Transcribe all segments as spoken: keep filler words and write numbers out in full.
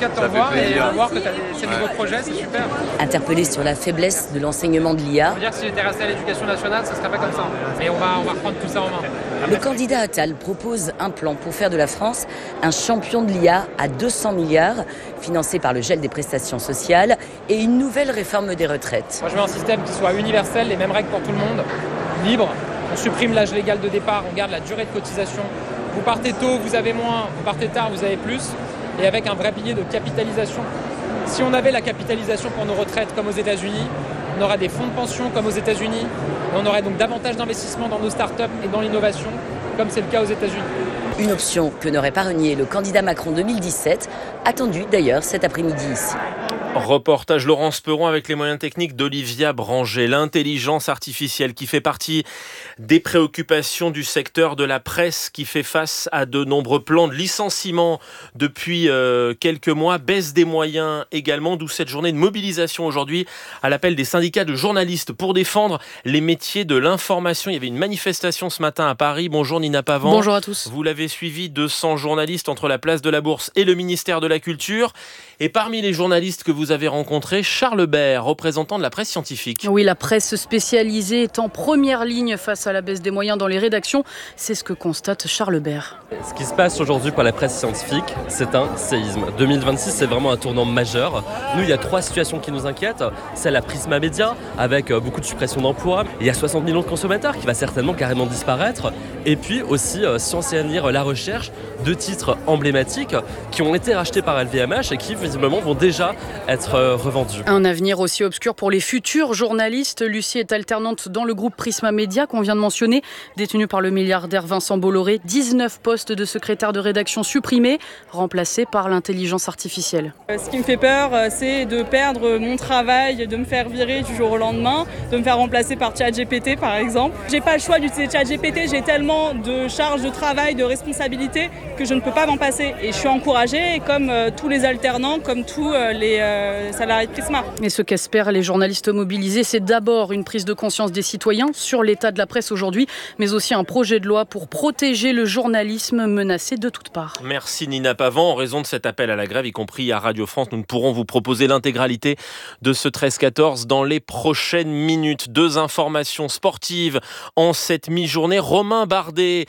cas de te revoir et de voir que tu as ces nouveaux projets, c'est super. Interpellé sur la faiblesse de l'enseignement de l'I A, Je veux dire que si j'étais resté à l'éducation nationale, ça ne serait pas comme ça. Mais on va, on va reprendre tout ça en main. le candidat Attal propose un plan pour faire de la France un champion de l'I A à deux cents milliards, financé par le gel des prestations sociales et une nouvelle réforme des retraites. Moi, je veux un système qui soit universel, les mêmes règles pour tout le monde, libre. On supprime l'âge légal de départ, on garde la durée de cotisation. Vous partez tôt, vous avez moins, vous partez tard, vous avez plus. Et avec un vrai pilier de capitalisation. Si on avait la capitalisation pour nos retraites comme aux États-Unis, on aurait des fonds de pension comme aux États-Unis, et on aurait donc davantage d'investissements dans nos startups et dans l'innovation, comme c'est le cas aux États-Unis. Une option que n'aurait pas renié le candidat Macron deux mille dix-sept, attendu d'ailleurs cet après-midi ici. Reportage Laurence Perron avec les moyens techniques d'Olivia Branger. L'intelligence artificielle qui fait partie des préoccupations du secteur de la presse qui fait face à de nombreux plans de licenciement depuis euh, quelques mois. Baisse des moyens également, d'où cette journée de mobilisation aujourd'hui à l'appel des syndicats de journalistes pour défendre les métiers de l'information. Il y avait une manifestation ce matin à Paris. Bonjour Nina Pavant. Bonjour à tous. Vous l'avez suivi, deux cents journalistes entre la place de la Bourse et le ministère de la Culture. Et parmi les journalistes que vous avez rencontrés, Charles Bert, représentant de la presse scientifique. Oui, la presse spécialisée est en première ligne face à la baisse des moyens dans les rédactions. C'est ce que constate Charles Bert. Ce qui se passe aujourd'hui pour la presse scientifique, c'est un séisme. deux mille vingt-six, c'est vraiment un tournant majeur. Nous, il y a trois situations qui nous inquiètent. C'est la Prisma Média, avec beaucoup de suppression d'emplois. Il y a soixante millions de consommateurs qui va certainement carrément disparaître. Et puis aussi, Science et Avenir, la recherche, deux titres emblématiques qui ont été rachetés par L V M H et qui, visiblement, vont déjà être revendus. Un avenir aussi obscur pour les futurs journalistes. Lucie est alternante dans le groupe Prisma Média qu'on vient de mentionner, détenu par le milliardaire Vincent Bolloré. dix-neuf postes de secrétaire de rédaction supprimés, remplacés par l'intelligence artificielle. Ce qui me fait peur, c'est de perdre mon travail, de me faire virer du jour au lendemain, de me faire remplacer par ChatGPT par exemple. J'ai pas le choix d'utiliser ChatGPT, j'ai tellement de charges de travail, de responsabilités que je ne peux pas m'en passer. Et je suis encouragée, comme euh, tous les alternants, comme tous euh, les euh, salariés de Prisma. Et ce qu'espèrent les journalistes mobilisés, c'est d'abord une prise de conscience des citoyens sur l'état de la presse aujourd'hui, mais aussi un projet de loi pour protéger le journalisme menacé de toutes parts. Merci Nina Pavant. En raison de cet appel à la grève, y compris à Radio France, nous ne pourrons vous proposer l'intégralité de ce treize quatorze dans les prochaines minutes. Deux informations sportives en cette mi-journée. Romain Bardet,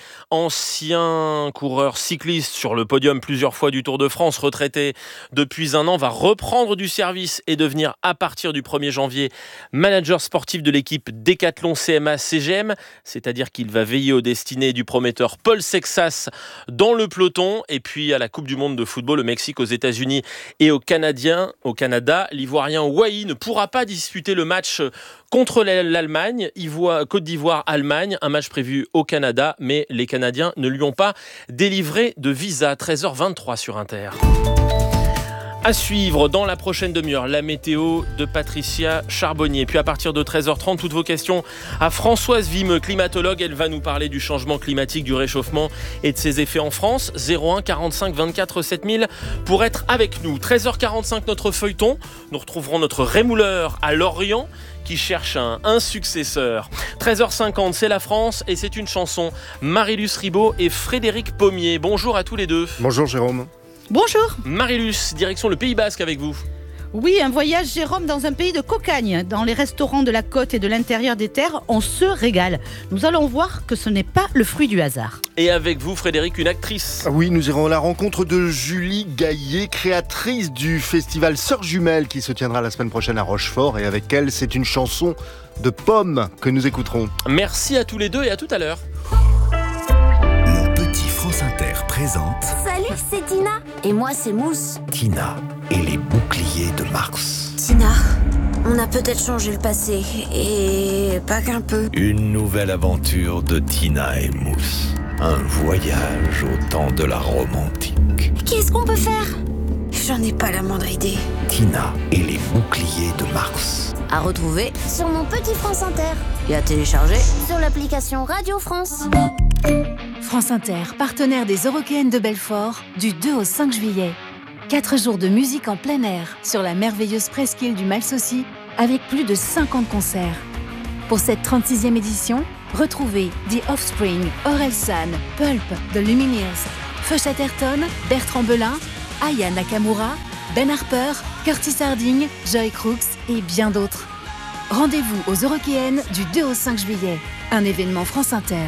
ancien coureur cycliste sur le podium plusieurs fois du Tour de France, retraité depuis un an, va reprendre du service et devenir à partir du premier janvier manager sportif de l'équipe Décathlon C M A C G M, c'est-à-dire qu'il va veiller aux destinées du prometteur Paul Sexas dans le peloton. Et puis à la Coupe du Monde de football, au Mexique, aux États-Unis et aux Canadiens, au Canada, l'Ivoirien Wai ne pourra pas disputer le match contre l'Allemagne. Ivoire, Côte d'Ivoire-Allemagne, un match prévu au Canada, mais les Canadiens ne lui ont pas délivré de visa. treize heures vingt-trois sur Inter. À suivre dans la prochaine demi-heure, la météo de Patricia Charbonnier. Puis à partir de treize heures trente, toutes vos questions à Françoise Vimeux, climatologue. Elle va nous parler du changement climatique, du réchauffement et de ses effets en France. zéro un quarante-cinq vingt-quatre sept mille pour être avec nous. treize heures quarante-cinq, notre feuilleton. Nous retrouverons notre rémouleur à Lorient qui cherche un, un successeur. treize heures cinquante, c'est la France et c'est une chanson. Marilus Ribot et Frédéric Pommier. Bonjour à tous les deux. Bonjour Jérôme. Bonjour. Marilus, direction le Pays Basque avec vous. Oui, un voyage, Jérôme, dans un pays de cocagne. Dans les restaurants de la côte et de l'intérieur des terres, on se régale. Nous allons voir que ce n'est pas le fruit du hasard. Et avec vous, Frédéric, une actrice. Ah oui, nous irons à la rencontre de Julie Gaillet, créatrice du festival Sœurs Jumelles qui se tiendra la semaine prochaine à Rochefort. Et avec elle, c'est une chanson de Pomme que nous écouterons. Merci à tous les deux et à tout à l'heure. Mon petit France Inter présente... Salut, c'est Tina. Et moi, c'est Mousse. Tina et les boucliers de Mars. Tina, on a peut-être changé le passé, et pas qu'un peu. Une nouvelle aventure de Tina et Mousse. Un voyage au temps de la Rome antique. Qu'est-ce qu'on peut faire ? J'en ai pas la moindre idée. Tina et les boucliers de Mars. À retrouver sur mon petit France Inter. Et à télécharger sur l'application Radio France. France Inter, partenaire des Eurockéennes de Belfort, du deux au cinq juillet. Quatre jours de musique en plein air sur la merveilleuse presqu'île du Malsaucy, avec plus de cinquante concerts. Pour cette trente-sixième édition, retrouvez The Offspring, Orelsan, Pulp, The Lumineers, Feu Chatterton, Bertrand Belin, Aya Nakamura, Ben Harper, Curtis Harding, Joy Crooks et bien d'autres. Rendez-vous aux Eurockéennes du deux au cinq juillet. Un événement France Inter.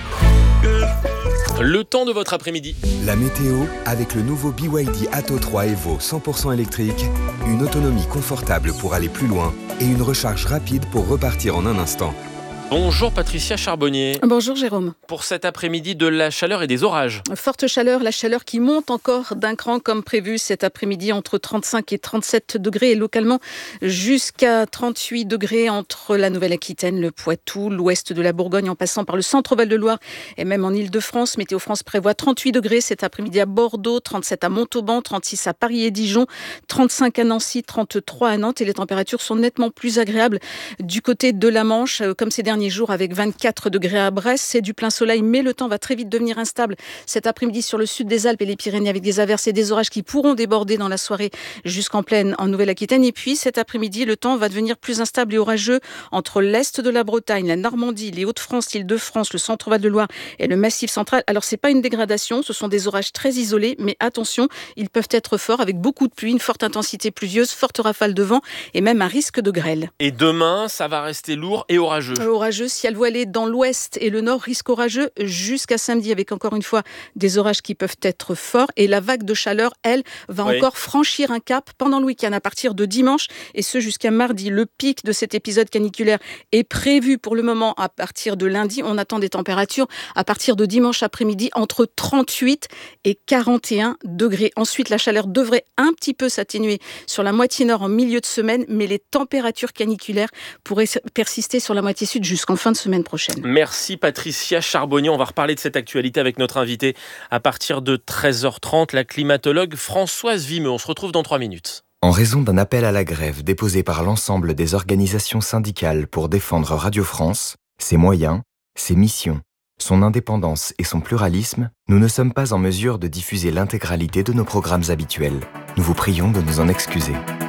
Le temps de votre après-midi. La météo avec le nouveau B Y D Atto trois Evo cent pour cent électrique, une autonomie confortable pour aller plus loin et une recharge rapide pour repartir en un instant. Bonjour Patricia Charbonnier. Bonjour Jérôme. Pour cet après-midi, de la chaleur et des orages. Forte chaleur, la chaleur qui monte encore d'un cran comme prévu cet après-midi entre trente-cinq et trente-sept degrés et localement jusqu'à trente-huit degrés entre la Nouvelle-Aquitaine, le Poitou, l'ouest de la Bourgogne en passant par le centre Val-de-Loire et même en Ile-de-France. Météo France prévoit trente-huit degrés cet après-midi à Bordeaux, trente-sept à Montauban, trente-six à Paris et Dijon, trente-cinq à Nancy, trente-trois à Nantes et les températures sont nettement plus agréables du côté de la Manche comme ces derniers jours avec vingt-quatre degrés à Brest. C'est du plein soleil, mais le temps va très vite devenir instable cet après-midi sur le sud des Alpes et les Pyrénées avec des averses et des orages qui pourront déborder dans la soirée jusqu'en plaine en Nouvelle-Aquitaine. Et puis cet après-midi, le temps va devenir plus instable et orageux entre l'est de la Bretagne, la Normandie, les Hauts-de-France, l'Île-de-France, le centre Val-de-Loire et le Massif central. Alors c'est pas une dégradation, ce sont des orages très isolés, mais attention, ils peuvent être forts avec beaucoup de pluie, une forte intensité pluvieuse, forte rafale de vent et même un risque de grêle. Et demain, ça va rester lourd et orageux. Orageux, ciel voilé dans l'ouest et le nord, risque orageux jusqu'à samedi avec encore une fois des orages qui peuvent être forts et la vague de chaleur, elle, va oui. encore franchir un cap pendant le week-end à partir de dimanche et ce jusqu'à mardi. Le pic de cet épisode caniculaire est prévu pour le moment à partir de lundi. On attend des températures à partir de dimanche après-midi entre trente-huit et quarante et un degrés. Ensuite, la chaleur devrait un petit peu s'atténuer sur la moitié nord en milieu de semaine, mais les températures caniculaires pourraient persister sur la moitié sud jusqu'en fin de semaine prochaine. Merci Patricia Charbonnier. On va reparler de cette actualité avec notre invitée à partir de treize heures trente, la climatologue Françoise Vimeux. On se retrouve dans trois minutes. En raison d'un appel à la grève déposé par l'ensemble des organisations syndicales pour défendre Radio France, ses moyens, ses missions, son indépendance et son pluralisme, nous ne sommes pas en mesure de diffuser l'intégralité de nos programmes habituels. Nous vous prions de nous en excuser.